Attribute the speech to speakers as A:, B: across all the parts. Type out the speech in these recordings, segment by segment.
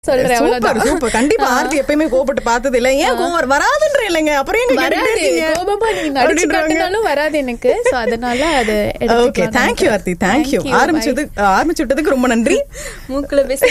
A: Super super. கண்டிப்பா ஆர்த்தி எப்பயுமே கோபப்பட்டு பார்த்தது இல்ல. ஏன் கோபம் வராதுன்ற இல்லைங்க, அப்புறம்
B: வராது எனக்கு. அதனால அது
A: ஓகே. Thank you Aarthi, thank you. ஆரம்பிச்சு விட்டதுக்கு ரொம்ப நன்றி.
B: மூக்குல பேச.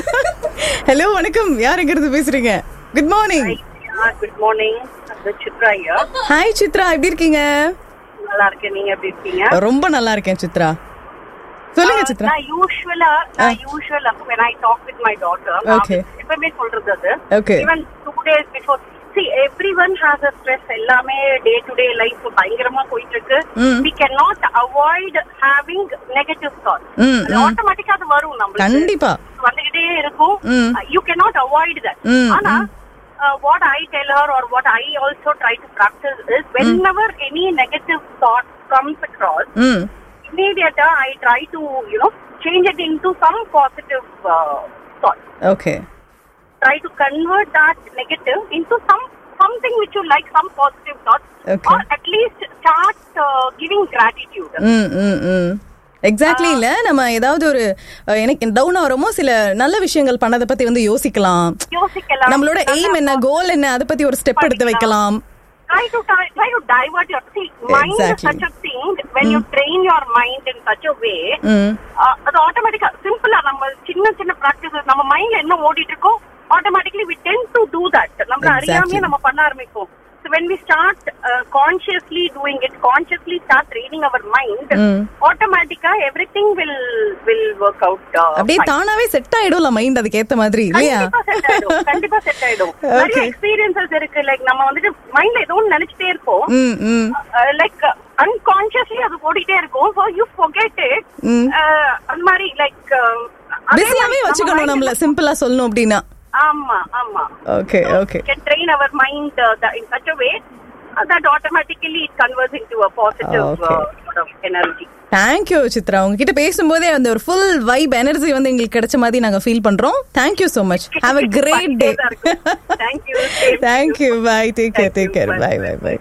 A: ஹலோ வணக்கம், யார் எங்க இருந்து பேசுறீங்க? Good morning.
C: Good morning, Chitra.
A: Hi Chitra, எப்படி இருக்கீங்க?
C: நல்லா இருக்கேன், நீங்க எப்படி இருக்கீங்க?
A: ரொம்ப நல்லா இருக்கேன் சித்ரா. சொல்லுங்க சித்ரா.
C: நான் யூசுவலா when I talk with my daughter, எப்பவுமே சொல்றது அது. Even 2 days before, see everyone has a stress. எல்லாமே day to day life பயங்கரமா போயிட்டு இருக்கு. We cannot avoid having negative thoughts. ஆட்டோமேட்டிக்கா அது வரும் நமக்கு, கண்டிப்பா வந்துகிட்டே இருக்கும். You cannot avoid that. ஆனா what I tell her or what I also try to practice is whenever any negative thought comes across, immediately I try to change it into some positive thought.
A: Okay.
C: Try to convert that negative into something which you like, some positive thought.
A: Okay.
C: Or at least start giving gratitude.
A: Exactly. இல்ல நம்ம ஏதாவது ஒரு எனக்கு down ஆகிறோமோ சில நல்ல விஷயங்கள் பண்ணதை பத்தி வந்து யோசிக்கலாம். நம்மளோட எய்ம் என்ன, கோல் என்ன, அதை பத்தி ஒரு ஸ்டெப் எடுத்து வைக்கலாம்.
C: Try to divert your mind. Is such a thing when you train your mind in such a way, அது ஆட்டோமேட்டிக்கா சிம்பிளா நம்ம சின்ன பிராக்டிஸ் நம்ம மைண்ட்ல என்ன ஓடிட்டு இருக்கோ automatically we tend to do that. நம்ம அறியாமையே நம்ம பண்ண ஆரம்பிப்போம். So when we start consciously doing it, consciously start training our mind, automatically everything will work out.
A: அப்படியே தானாவே செட் ஆயிடும்ல மைண்ட், அதுக்கு ஏத்த மாதிரி இல்லையா?
C: கண்டிப்பா செட் ஆயிடும். நிறைய எக்ஸ்பீரியன்சஸ் இருக்கு. லைக் நம்ம வந்துட்டு மைண்ட்ல ஏதோ ஒன்னு நினைச்சிட்டே இருப்போம், லைக் unconsciously அது ஓடிட்டே இருக்கும். So you forget it. அந்த மாதிரி லைக்
A: பிஸியாவே வச்சுக்கணும் நம்மள, சிம்பிளா சொல்லணும் அப்படின்னா.
C: ஆமா.
A: Okay.
C: Can train our mind in such a way that automatically it converts into a positive sort of energy.
A: Thank you Chitra. உங்ககிட்ட பேசும்போதே அந்த ஒரு ஃபுல் வைப் எனர்ஜி வந்து எங்களுக்கு கிடைச்ச மாதிரி நாங்க ஃபீல் பண்றோம். Thank you so much. Have a great day. Thank you. Bye. Take care. Bye.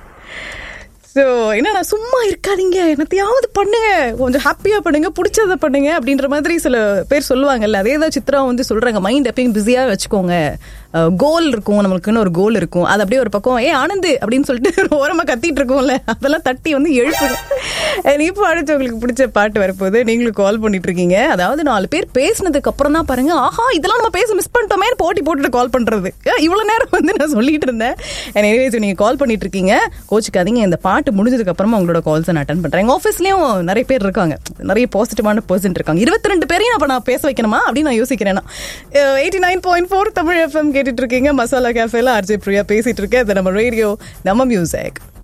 A: So என்னன்னா, சும்மா இருக்காதீங்க, என்னத்தையாவது பண்ணுங்க, கொஞ்சம் ஹாப்பியாக பண்ணுங்க, பிடிச்சதை பண்ணுங்க அப்படின்ற மாதிரி சில பேர் சொல்லுவாங்கல்ல. அதே தான் சித்ரா வந்து சொல்கிறாங்க. மைண்ட் எப்பயும் பிஸியாக வச்சுக்கோங்க, கோல் இருக்கும், நம்மளுக்குன்னு ஒரு கோல் இருக்கும். அது அப்படியே ஒரு பக்கம் ஆனந்து அப்படின்னு சொல்லிட்டு ஓரமாக கத்திட்டு இருக்கோம்ல, அதெல்லாம் தட்டி வந்து எழுப்புங்க. இப்போ அடுத்து உங்களுக்கு பிடிச்ச பாட்டு வரப்போது நீங்களும் கால் பண்ணிட்டு இருக்கீங்க. அதாவது 4 பேர் பேசினதுக்கு அப்புறம் தான் பாருங்க, ஆஹா இதெல்லாம் நம்ம பேச மிஸ் பண்ணிட்டோமே போட்டுட்டு கால் பண்ணுறது. இவ்வளோ நேரம் வந்து நான் சொல்லிட்டு இருந்தேன். எனிவேஸ் நீங்கள் கால் பண்ணிட்டு இருக்கீங்க, கோச்சுக்காதீங்க. இந்த பாட்டு முடிஞ்சதுக்கு அப்புறமா உங்களோட கால்ஸ் நான் அட்டெண்ட் பண்றேன். எங்க ஆஃபீஸ்லயும் நிறைய பேர் இருக்காங்க, நிறைய பாசிட்டிவான பர்சன் இருக்காங்க. 22 பேரையும் அப்ப நான் பேச வைக்கணுமா அப்படின்னு நான் யோசிக்கிறேன். 89.4 தமிழ் FM கேட்டுட்டு இருக்கீங்க. மசாலா கேஃபேல ஆர்ஜே பிரியா பேசிட்டு இருக்கேன். இது நம்ம ரேடியோ, நம்ம மியூசிக்.